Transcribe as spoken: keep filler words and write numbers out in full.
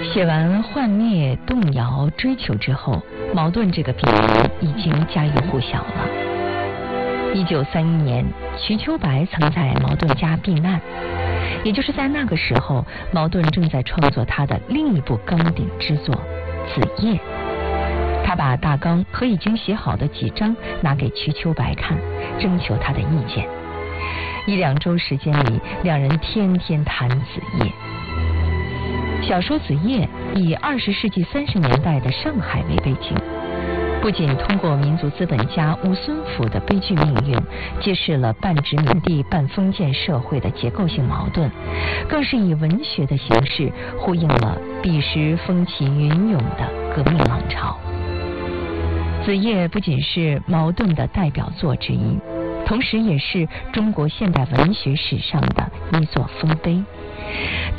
写完《幻灭》《动摇》《追求》之后，茅盾这个笔名已经家喻户晓了。一九三一年，瞿秋白曾在茅盾家避难，也就是在那个时候，茅盾正在创作他的另一部纲鼎之作《子夜》。他把大纲和已经写好的几章拿给瞿秋白看，征求他的意见。一两周时间里，两人天天谈子夜。小说《子夜》以二十世纪三十年代的上海为背景，不仅通过民族资本家吴孙甫的悲剧命运，揭示了半殖民地半封建社会的结构性矛盾，更是以文学的形式呼应了彼时风起云涌的革命浪潮。《子夜》不仅是茅盾的代表作之一，同时也是中国现代文学史上的一座丰碑。